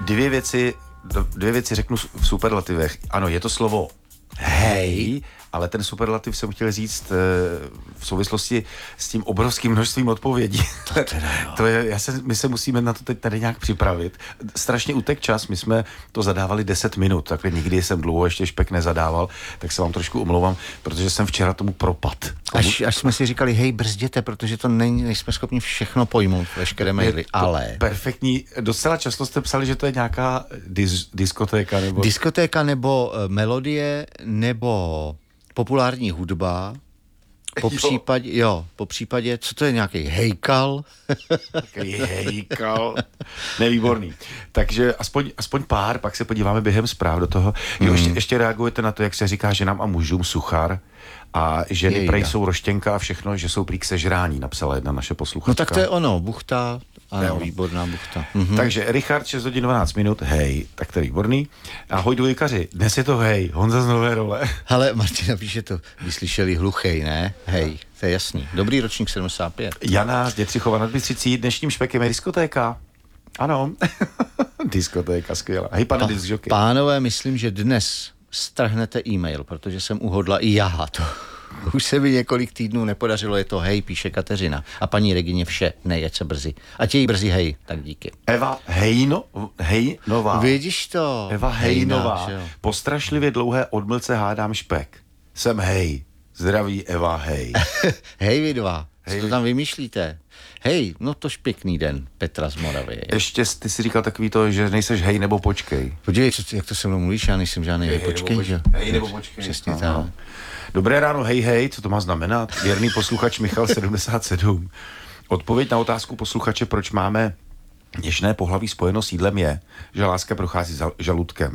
dvě věci řeknu v superlativech. Ano, je to slovo hej, ale ten superlativ jsem chtěl říct v souvislosti s tím obrovským množstvím odpovědí. My se musíme na to teď tady nějak připravit. Strašně utek čas, my jsme to zadávali 10 minut, takhle nikdy jsem dlouho ještě špek nezadával, tak se vám trošku omlouvám, protože jsem včera tomu propad. Až jsme si říkali, hej, brzděte, protože to nejsme schopni všechno pojmout, veškeré maily, ale... Perfektní, docela často jste psali, že to je nějaká diskotéka nebo... Diskotéka nebo melodie, nebo populární hudba, po případě, co to je, nějaký hejkal? Takový hejkal. Nevýborný. Takže aspoň pár, pak se podíváme během zpráv do toho. Jo, ještě reagujete na to, jak se říká ženám a mužům suchar a ženy prej jsou roštěnka a všechno, že jsou prý k sežrání, napsala jedna naše posluchačka. No tak to je ono, buchta. Ano, výborná buchta. Takže Richard, 6 hodin 12 minut, hej, tak to je výborný. Ahoj dvojkaři, dnes je to hej, Honza z Nové Role. Ale Martina píše to, vyslyšeli hluchej, ne? Hej, to je jasný. Dobrý ročník 75. Jana z Dětřichova nad Bystřicí, dnešním špekem je diskotéka. Ano, diskotéka, skvělá. Hej, pane diskžoky. Pánové, myslím, že dnes strhnete e-mail, protože jsem uhodla i já to. Už se mi několik týdnů nepodařilo, je to hej, píše Kateřina. A paní Regině vše, nejeď se brzy. A tě jí brzy hej, tak díky. Eva Hejnová. Vidíš to? Eva Hejnová. Po strašlivě dlouhé odmlce hádám špek. Jsem hej. Zdraví Eva hej. Hej vy dva. Co to tam vymýšlíte? Hej, no tož pěkný den, Petra z Moravy. Ještě ty si říkal takový to, že nejseš hej nebo počkej. Podívej, jak to se mnou mluvíš, já nejsem žádný hej, počkej, že? Hej nebo počkej. Přesně tak. Dobré ráno, hej, co to má znamenat? Věrný posluchač Michal 77. Odpověď na otázku posluchače, proč máme něžné pohlaví spojeno s jídlem je, že láska prochází žaludkem.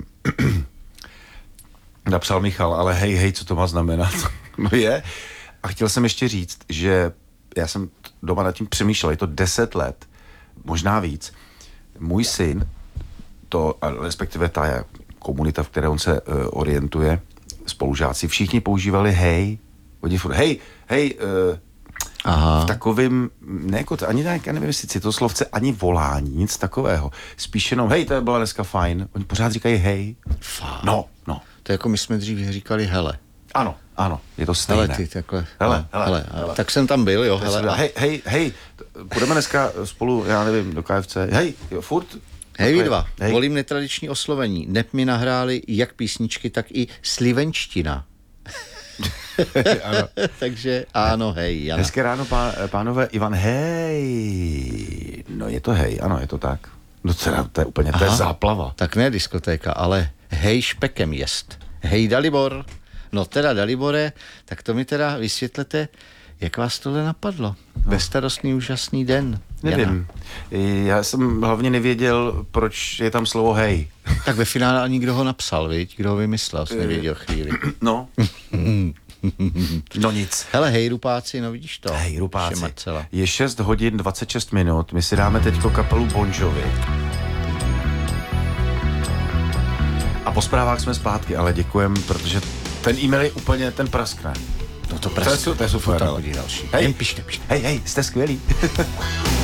Napsal Michal, ale hej, co to má znamenat? No je. A chtěl jsem ještě říct, že já jsem doma nad tím přemýšlel, je to 10 let, možná víc. Můj syn, respektive ta komunita, v které on se orientuje, spolužáci, všichni používali hej, v takovým, ani nějak, já nevím, jestli citoslovce, ani volání, nic takového. Spíš jenom, hej, to bylo dneska fajn. Oni pořád říkají hej. No. To je jako my jsme dřív říkali hele. Ano, je to stejné. Hele, ty takhle. Hele. Tak jsem tam byl, jo, hele. Hej, půjdeme dneska spolu, já nevím, do KFC. Hej, jo, furt. Hej vy dva, volím netradiční oslovení. Nep mi nahráli jak písničky, tak i slivenština. Ano. Takže ano, hej, Jana. Hezké ráno, pánové, Ivan, hej. No je to hej, ano, je to tak. No to je úplně, to je záplava. Tak ne diskotéka, ale hej špekem jest. Hej Dalibor. No teda Dalibore, tak to mi teda vysvětlete, jak vás tohle napadlo. Bezstarostný úžasný den. Nevím. Já jsem hlavně nevěděl, proč je tam slovo hej. Tak ve finále ani kdo ho napsal, viď? Kdo ho vymyslel, jsi nevěděl chvíli. No. No nic. Hele, hej Rupáci, no vidíš to. Hej Rupáci. Je 6 hodin 26 minut. My si dáme teďko kapelu Bon Jovi. A po zprávách jsme zpátky, ale děkujem, protože ten e-mail je úplně, ten praskne. No to praskne. To je super. To další. Hej, pište. Hej, jste skvělí.